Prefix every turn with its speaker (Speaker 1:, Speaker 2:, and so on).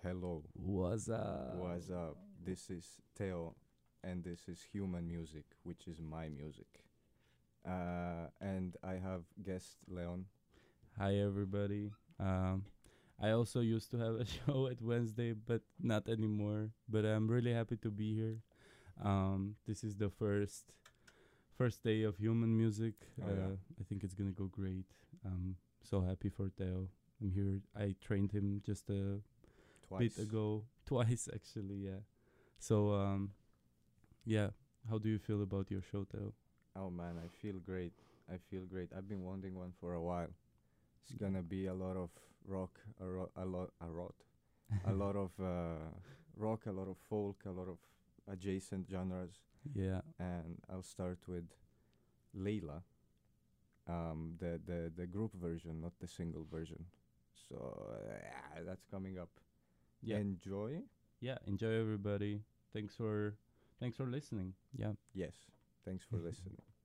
Speaker 1: Hello,
Speaker 2: What's up?
Speaker 1: what's up? This is Theo, and this is Human Music, which is my music. And I have guest Leon.
Speaker 2: Hi, everybody. I also used to have a show at Wednesday, but not anymore. But I'm really happy to be here. This is the first day of Human Music.
Speaker 1: Oh, yeah.
Speaker 2: I think it's gonna go great. So happy for Theo. I'm here. I trained him just a
Speaker 1: Twice.
Speaker 2: bit ago, twice actually. Yeah. So yeah. How do you feel about your show, Theo?
Speaker 1: Oh man, I feel great. I feel great. I've been wanting one for a while. It's gonna be a lot of rock, a lot of rock, a lot of folk, a lot of adjacent genres,
Speaker 2: Yeah.
Speaker 1: and I'll start with Layla, the group version, not the single version. So that's coming up.
Speaker 2: Yeah.
Speaker 1: Enjoy.
Speaker 2: Yeah. Enjoy, everybody. Thanks for listening. Yeah.
Speaker 1: Yes. Thanks for listening.